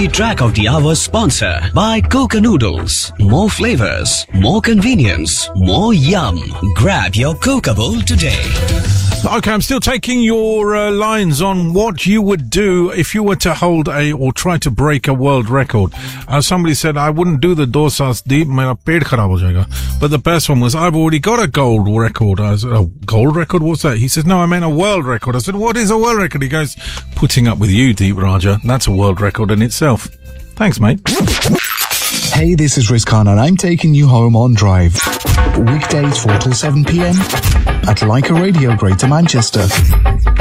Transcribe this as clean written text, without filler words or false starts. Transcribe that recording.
Guaranteed Track of the Hour sponsor by Coca Noodles. More flavors, more convenience, more yum. Grab your Coca bowl today. Okay, I'm still taking your lines on what you would do if you were to hold or try to break a world record. Somebody said, I wouldn't do the 2 saas deep, mera pet kharab ho jayega. But the best one was, I've already got a gold record. I said, a gold record? What's that? He says, no, I meant a world record. I said, what is a world record? He goes, putting up with you, Deep Raja. That's a world record in itself. Thanks, mate. Hey, this is Riz Khan and I'm taking you home on Drive. Weekdays 4 till 7 p.m. at Leica Radio, Greater Manchester.